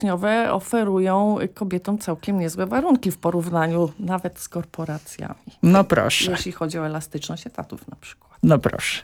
mieszkaniowe oferują kobietom całkiem niezłe warunki w porównaniu nawet z korporacjami. No proszę. Jeśli chodzi o elastyczność etatów na przykład. No proszę.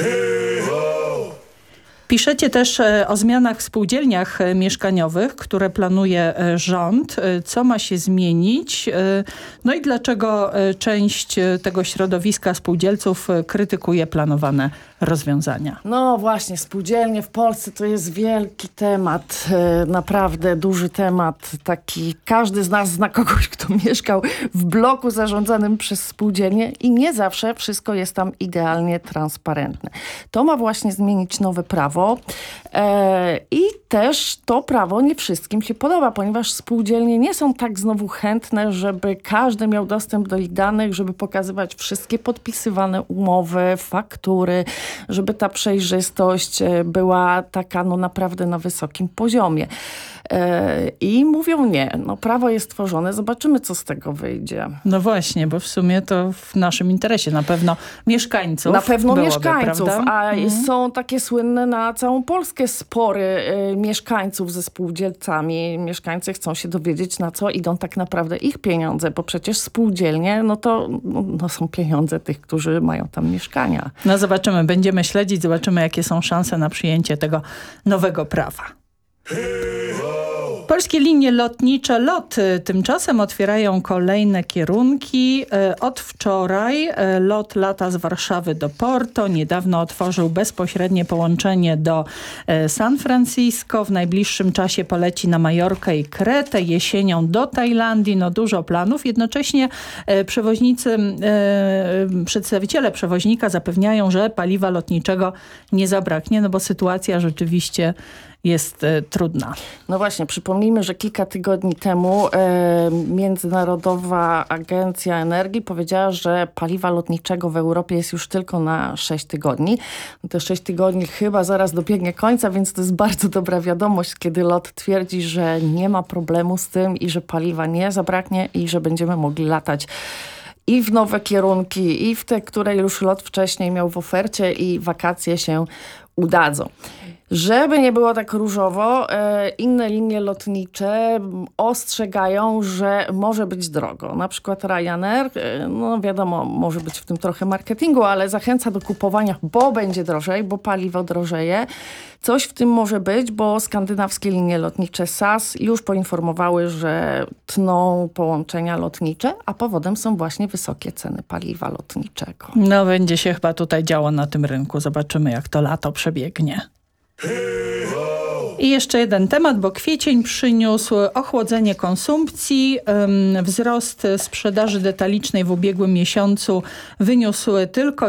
Piszecie też o zmianach w spółdzielniach mieszkaniowych, które planuje rząd. Co ma się zmienić? No i dlaczego część tego środowiska spółdzielców krytykuje planowane rozwiązania? No właśnie, spółdzielnie w Polsce to jest wielki temat, naprawdę duży temat. Taki każdy z nas zna kogoś, kto mieszkał w bloku zarządzanym przez spółdzielnię i nie zawsze wszystko jest tam idealnie transparentne. To ma właśnie zmienić nowe prawo. I też to prawo nie wszystkim się podoba, ponieważ spółdzielnie nie są tak znowu chętne, żeby każdy miał dostęp do ich danych, żeby pokazywać wszystkie podpisywane umowy, faktury, żeby ta przejrzystość była taka no naprawdę na wysokim poziomie. I mówią nie, no prawo jest tworzone, zobaczymy co z tego wyjdzie. No właśnie, bo w sumie to w naszym interesie na pewno mieszkańców. Na pewno byłoby, mieszkańców, prawda? a są takie słynne na całą Polskę spory mieszkańców ze spółdzielcami. Mieszkańcy chcą się dowiedzieć, na co idą tak naprawdę ich pieniądze, bo przecież spółdzielnie, no to są pieniądze tych, którzy mają tam mieszkania. No zobaczymy, będziemy śledzić, zobaczymy jakie są szanse na przyjęcie tego nowego prawa. Polskie linie lotnicze LOT tymczasem otwierają kolejne kierunki. Od wczoraj LOT lata z Warszawy do Porto. Niedawno otworzył bezpośrednie połączenie do San Francisco. W najbliższym czasie poleci na Majorkę i Kretę. Jesienią do Tajlandii. No dużo planów. Jednocześnie przedstawiciele przewoźnika zapewniają, że paliwa lotniczego nie zabraknie, no bo sytuacja rzeczywiście jest trudna. No właśnie, przypomnijmy, że kilka tygodni temu Międzynarodowa Agencja Energii powiedziała, że paliwa lotniczego w Europie jest już tylko na 6 tygodni. Te 6 tygodni chyba zaraz dobiegnie końca, więc to jest bardzo dobra wiadomość, kiedy LOT twierdzi, że nie ma problemu z tym i że paliwa nie zabraknie i że będziemy mogli latać i w nowe kierunki, i w te, które już LOT wcześniej miał w ofercie i wakacje się udadzą. Żeby nie było tak różowo, inne linie lotnicze ostrzegają, że może być drogo. Na przykład Ryanair, no wiadomo, może być w tym trochę marketingu, ale zachęca do kupowania, bo będzie drożej, bo paliwo drożeje. Coś w tym może być, bo skandynawskie linie lotnicze SAS już poinformowały, że tną połączenia lotnicze, a powodem są właśnie wysokie ceny paliwa lotniczego. No będzie się chyba tutaj działo na tym rynku. Zobaczymy, jak to lato przebiegnie. I jeszcze jeden temat, bo kwiecień przyniósł ochłodzenie konsumpcji. Wzrost sprzedaży detalicznej w ubiegłym miesiącu wyniósł tylko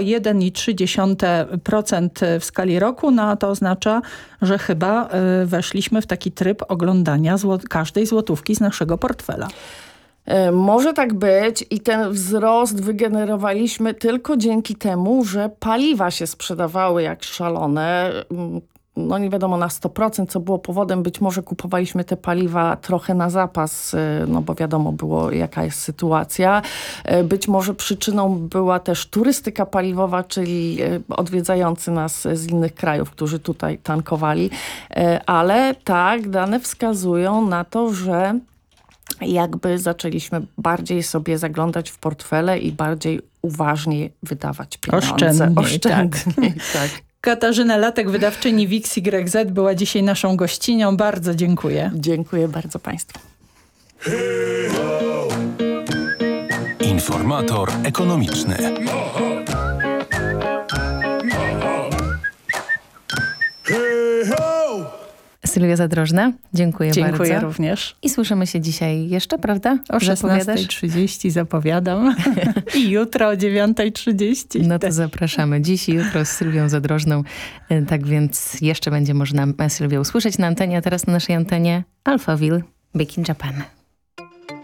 1,3% w skali roku. No a to oznacza, że chyba weszliśmy w taki tryb oglądania każdej złotówki z naszego portfela. Może tak być i ten wzrost wygenerowaliśmy tylko dzięki temu, że paliwa się sprzedawały jak szalone. No nie wiadomo na 100%, co było powodem. Być może kupowaliśmy te paliwa trochę na zapas, no bo wiadomo było, jaka jest sytuacja. Być może przyczyną była też turystyka paliwowa, czyli odwiedzający nas z innych krajów, którzy tutaj tankowali. Ale tak, dane wskazują na to, że jakby zaczęliśmy bardziej sobie zaglądać w portfele i bardziej uważnie wydawać pieniądze. Oszczędniej. Tak. Katarzyna Latek, wydawczyni WIX-YZ, była dzisiaj naszą gościnią. Bardzo dziękuję. Dziękuję bardzo Państwu. Informator ekonomiczny. Sylwia Zadrożna, dziękuję bardzo. Dziękuję również. I słyszymy się dzisiaj jeszcze, prawda? O 16:30 zapowiadam. I jutro o 9:30. No to zapraszamy. Dziś i jutro z Sylwią Zadrożną. Tak więc jeszcze będzie można Sylwię usłyszeć na antenie, a teraz na naszej antenie Alphaville, Back in Japan.